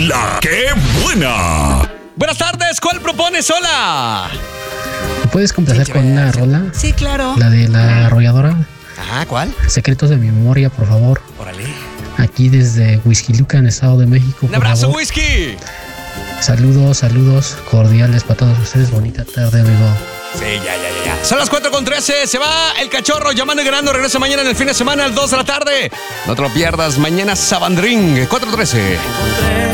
La que buena. Buenas tardes, ¿cuál propones? Hola. ¿Me puedes complacer con una rola? Sí, claro. La de la arrolladora. Ajá, ¿cuál? Secretos de mi memoria, por favor. Órale. Aquí desde Whisky Luca, en Estado de México. Un abrazo, favor. Whisky. Saludos cordiales para todos ustedes. Bonita tarde, amigo. Sí, ya. Son las 4:13. Se va el cachorro llamando y ganando. Regresa mañana en el fin de semana, a las 2 de la tarde. No te lo pierdas. Mañana Sabandrín, 4:13.